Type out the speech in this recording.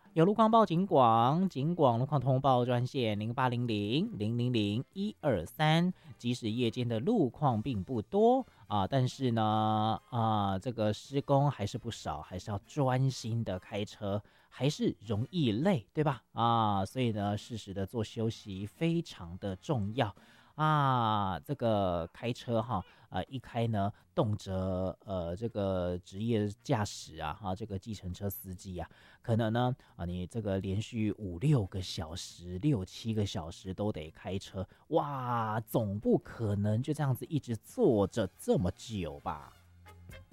有路况报警广路况通报专线0800-000-123。即使夜间的路况并不多但是呢这个施工还是不少，还是要专心的开车，还是容易累，对吧？所以呢，适时的做休息非常的重要。这个开车哈，一开呢，动辄这个职业驾驶这个计程车司机可能呢你这个连续5、6个小时、6、7个小时都得开车，哇，总不可能就这样子一直坐着这么久吧？